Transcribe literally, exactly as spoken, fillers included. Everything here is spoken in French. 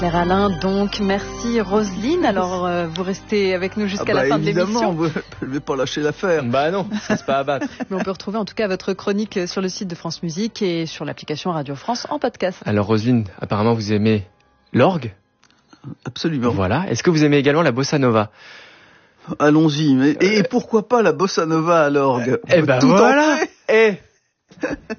Alain, donc merci Roselyne. Alors euh, vous restez avec nous jusqu'à ah bah la fin de l'émission. Évidemment, je ne vais pas lâcher l'affaire. Bah non, ça se pas abattre. Mais on peut retrouver en tout cas votre chronique sur le site de France Musique et sur l'application Radio France en podcast. Alors Roselyne, apparemment vous aimez l'orgue ? Absolument. Voilà. Est-ce que vous aimez également la bossa nova ? Allons-y. Mais... Et pourquoi pas la bossa nova à l'orgue ? Eh ben Tout voilà. Eh